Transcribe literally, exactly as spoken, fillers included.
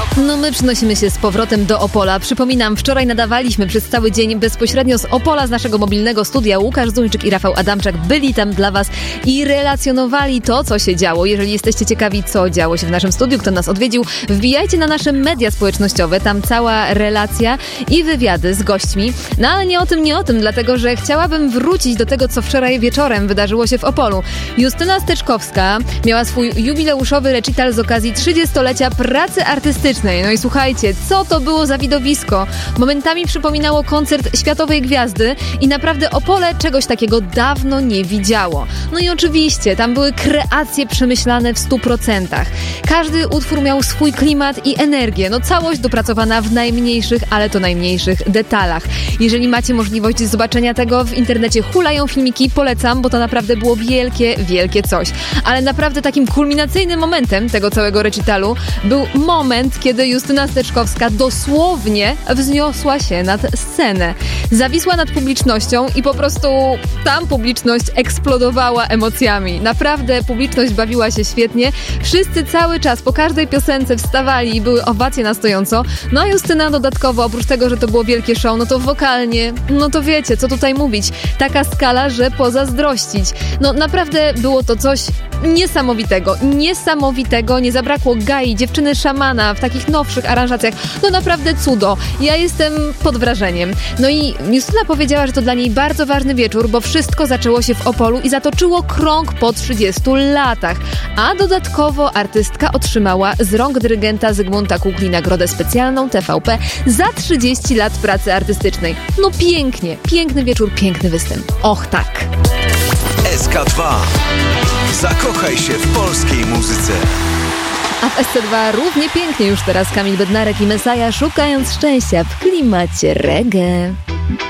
No my przenosimy się z powrotem do Opola. Przypominam, wczoraj nadawaliśmy przez cały dzień bezpośrednio z Opola, z naszego mobilnego studia. Łukasz Zuńczyk i Rafał Adamczak byli tam dla was i relacjonowali to, co się działo. Jeżeli jesteście ciekawi, co działo się w naszym studiu, kto nas odwiedził, wbijajcie na nasze media społecznościowe. Tam cała relacja i wywiady z gośćmi. No ale nie o tym, nie o tym, dlatego że chciałabym wrócić do tego, co wczoraj wieczorem wydarzyło się w Opolu. Justyna Steczkowska miała swój jubileuszowy recital z okazji trzydziestolecia pracy artystycznej. No i słuchajcie, co to było za widowisko? Momentami przypominało koncert światowej gwiazdy i naprawdę Opole czegoś takiego dawno nie widziało. No i oczywiście, tam były kreacje przemyślane w stu procentach. Każdy utwór miał swój klimat i energię. No całość dopracowana w najmniejszych, ale to najmniejszych detalach. Jeżeli macie możliwość zobaczenia tego w internecie, hulają filmiki, polecam, bo to naprawdę było wielkie, wielkie coś. Ale naprawdę takim kulminacyjnym momentem tego całego recitalu był moment, kiedy Justyna Steczkowska dosłownie wzniosła się nad scenę. Zawisła nad publicznością i po prostu tam publiczność eksplodowała emocjami. Naprawdę publiczność bawiła się świetnie. Wszyscy cały czas po każdej piosence wstawali i były owacje na stojąco. No a Justyna dodatkowo, oprócz tego, że to było wielkie show, no to wokalnie, no to wiecie, co tutaj mówić. Taka skala, że pozazdrościć. No naprawdę było to coś niesamowitego. Niesamowitego. Nie zabrakło Gai, dziewczyny szamana w takich nowszych aranżacjach. No naprawdę cudo. Ja jestem pod wrażeniem. No i Justyna powiedziała, że to dla niej bardzo ważny wieczór, bo wszystko zaczęło się w Opolu i zatoczyło krąg po trzydziestu latach. A dodatkowo artystka otrzymała z rąk dyrygenta Zygmunta Kukli nagrodę specjalną T V P za trzydzieści lat pracy artystycznej. No pięknie. Piękny wieczór, piękny występ. Och tak. S K dwa. Zakochaj się w polskiej muzyce. A w S C dwa równie pięknie już teraz Kamil Bednarek i Messiah, szukając szczęścia w klimacie reggae.